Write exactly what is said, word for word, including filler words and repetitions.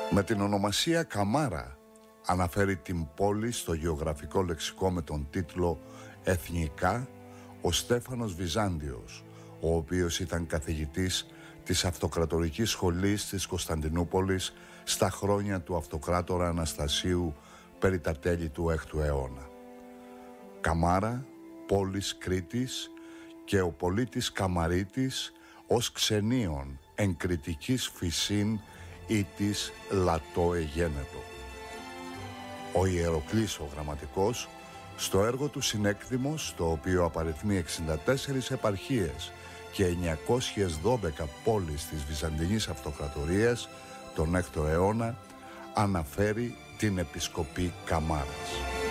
Με την ονομασία Καμάρα αναφέρει την πόλη στο γεωγραφικό λεξικό με τον τίτλο «Εθνικά» ο Στέφανος Βυζάντιος, ο οποίος ήταν καθηγητής της Αυτοκρατορικής Σχολής της Κωνσταντινούπολης στα χρόνια του Αυτοκράτορα Αναστασίου περί τα τέλη του έκτου αιώνα. Καμάρα, πόλης Κρήτης και ο πολίτης Καμαρίτης ως ξενίων εν κρητικής φυσήν ή της λατό εγένετο. Ο Ιεροκλής ο γραμματικός στο έργο του Συνέκδημος, το οποίο απαριθμεί εξήντα τέσσερις επαρχίες και εννιακόσιες δώδεκα πόλεις της Βυζαντινής Αυτοκρατορίας τον έκτο αιώνα, αναφέρει την επισκοπή Καμάρας.